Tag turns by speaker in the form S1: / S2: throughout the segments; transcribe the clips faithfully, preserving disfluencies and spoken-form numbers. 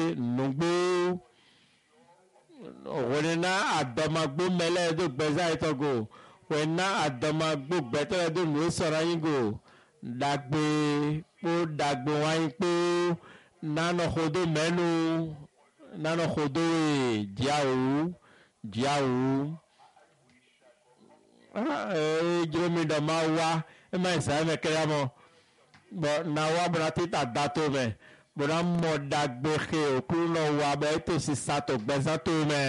S1: nugbo wena adomagbo mele do gbeza itogo wena adomagbo gbetele do nu sora yingo dagbe po dagbo wayin po nano khodo menu nano khodo e diaou diaou ah e jomi do mawa e mai sa me kayamo bo na wa bratita dato me bona mo dagbe khe okuno wa be to si sato gbeza to me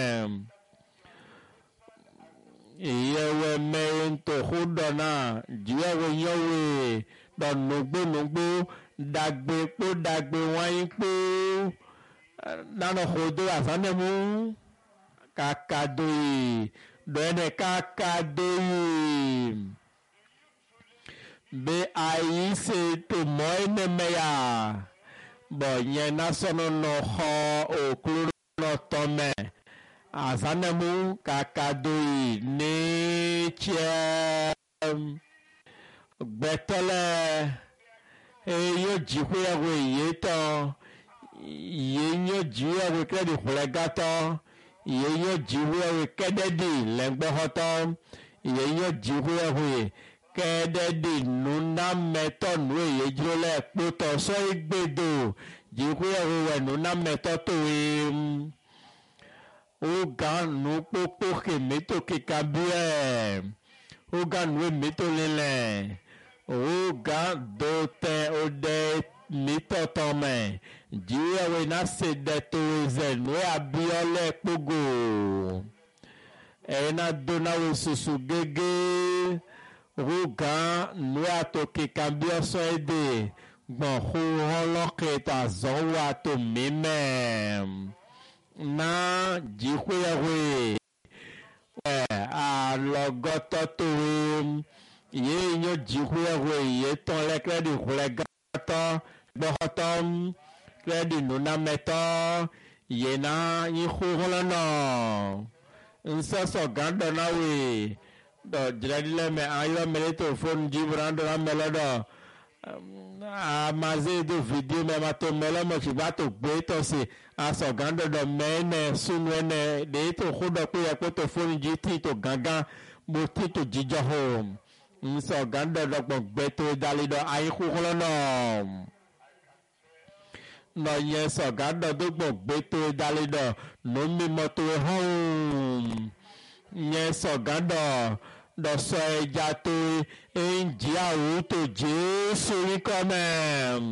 S1: iyewe me to khodo na diawo yowe do nugbo nugbo dagbe po dagbe wayin po nano khodo asanemu kakadoi doene kakadoi be ayi se to moine meya bo yen nasono no ho okuru no tome asanemu kakadoi ne che gbetele eyo jikwe we yeto yenyo jiwe we kredi khlegato yenyo jiwe we kededi lengbohoto yenyo jiwe we kededi nuna meto nu yejole poto so igbedo jiwe we nuna meto to em o gan nu popo ke meto ke kabie o gan we meto lele o gan dote o de mito tome jiwe we na se de to ze no abiole pogo e na dona we susu gege o gan no ato ke cambio so ede gbon ho holoke ta zo wa to meme na jiwe we a logoto to ye yo jiwe we ye ton le credit khlegato bohotom credit nuna meto ye na yi kholono nso so gando na we do jradile me ayo meleto phone jibrando na melodo amaze do video me mato melo mo chibato gbe to se aso gando do mene sunwene de to khodo pe e to phone jiti to gangan mo ti to jijo home nso gando do gbe to dalido ayi kholono no yes gando do gbe to dalido no mi moto home yes gando do so eja to enjia o to Jesu ri come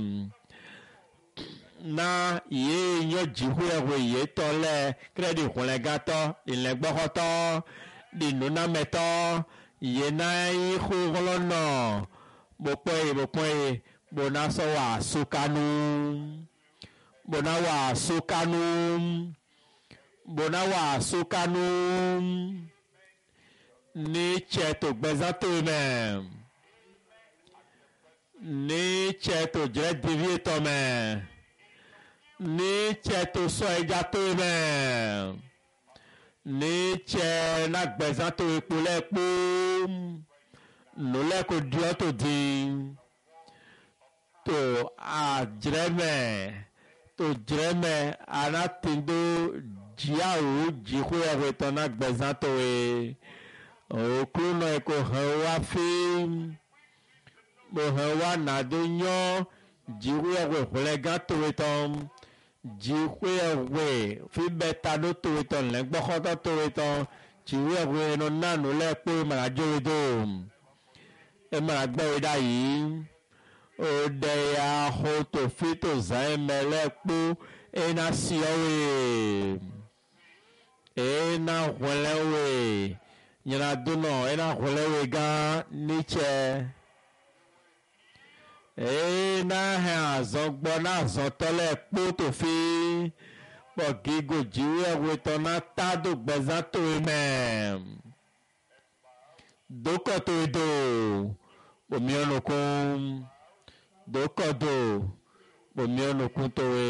S1: na ye yo jihu ewe ye tole credit khole gato ile gbohoto di nuna meto ye na yi kholono bo pe bo pe bona so wa sukanu bona wa sukanu bona wa sukanu ni cheto gbezato me ni cheto je divieto me ni cheto so ejato me ni che na gbezato ipole po no le ko dio to din to ajreme to jreme ana tindo jia o jihu e to na gbezato e o kuno e ko hawa film bo hawa na do nyo jihu e we gato e tom jihu e we fi beta do to e ton le gbokoto to e ton jihu e we no na no le po mara jo do e mara gbe da yi o de ya ho to fito za mele po e na si o we e na wele we nyina duno e na wele we ga niche e na ha zogbo na zotole po to fi po gigo jiwe we to na tado gbezato me doko to do omi onokun doko do omi onokun to we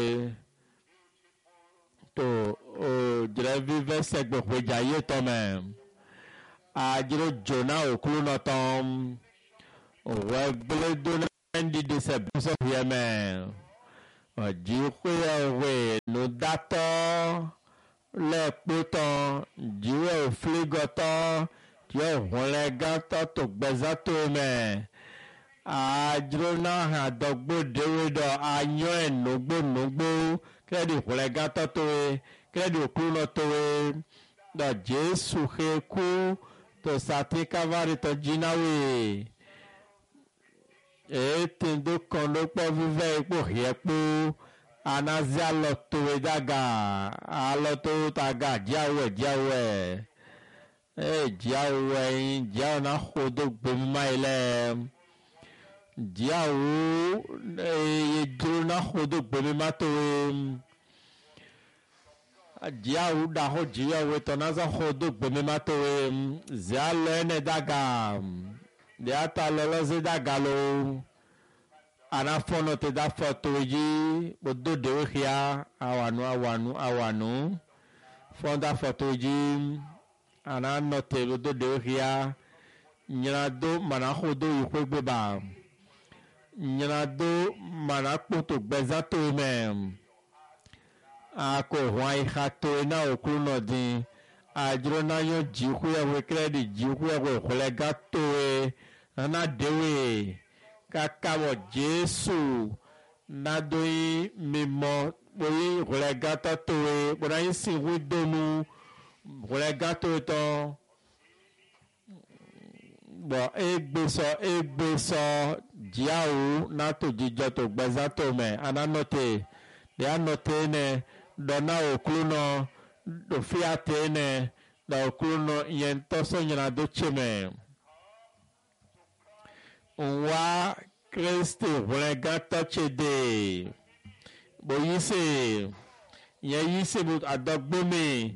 S1: to o jere vive segbo pe jaye to me ajiro jona okulu no tom o we gbele do ndi de se so here me Jiwe no dato le puton jiwe fligoto je hole gato to bezato me ajrona ha dogbo dewedo anyo enogbo nogbo kredi hole gato to kredi okuno to da Jesu heku to sati kavari to jinawe e tendo kondo po vive po hiepo anazia loto daga aloto taga jawe jawe e jawe jawe na hodo bemaile jawe e juru na hodo bemato jawe da ho jawe to naza hodo bemato zale ne daga de ata loloze daga lo anafono te da foto ji bodo de ohia awanu awanu awanu fonda foto ji anano te bodo de ohia nyado mana hodo yukwe ba nyado mana poto bezato me ako hwai hato na okuno din ajro na yo jiku ya we credit jiku ya we kolega to e na dewe kakabo Jesu na doi mimo boyi kolega to e bona isi widonu kolega to to bo egbeso egbeso jiao na to jijo to gbezato me ananote de anote ne dona okluno do fiate ne da okluno yen toso nyana do cheme wa Kristi volega tochede bo yise ye yise bu adogbome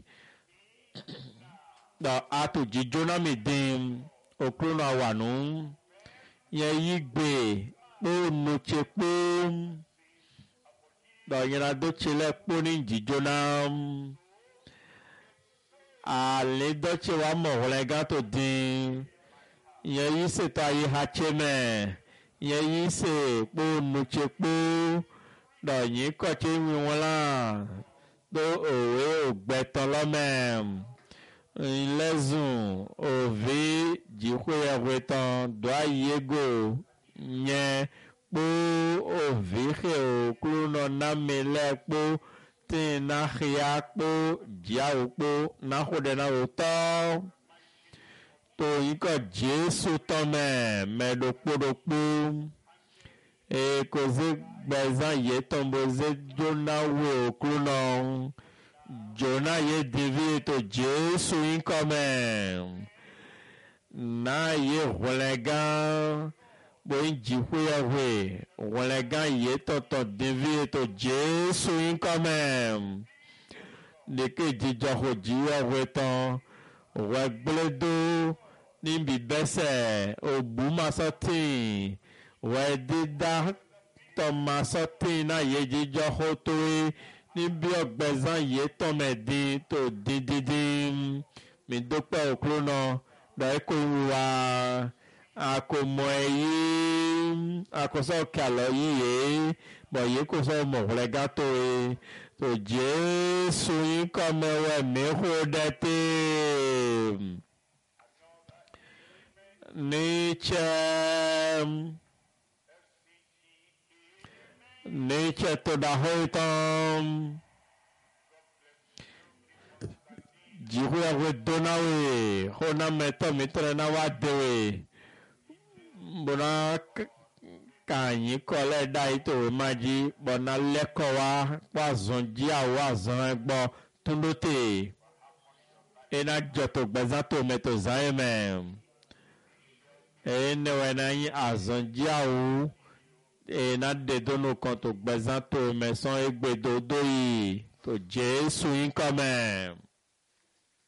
S1: da atu jijona medem okluno awanu ye yigbe po no chepo da nyana do chele po ni jijona ale doche wa mo holega to din ye yi se ta yi hacheme ye yi se po nuche po do yin ko che wi won la do owe ogbetan lo me ilezun ovi jikwe agwetan do ayego nye po ovi he o kluno na mele po ti na khia po jia po na hode na oto to yiko Jesu to me me do po do po e koze bezan ye tombo ze jona we okluno jona ye devi to Jesu yiko me na ye holega boyin jikwe ya we holega ye to to devi to Jesu yiko me de ke jijo ho jiwa we ton we bledo nimbi bese obuma soti we dida to masoti na ye jijo ho to nimbi ogbezan ye to me di to di di di mi dope oklono da eko wa akomo eyi akoso kalo yi bo ye ko so mo holega to e to Jesu yin come we me hodete nature nature to the whole time jihuya we donawe hona meto mitre na wadewe bona kanyi kole dai to maji bona leko wa wazon ji awazon egbo tundote ena joto gbezato meto zaime ene wena yin azon ji awu ena de dono kan to gbezato meson egbedo doyi to Jesu yin come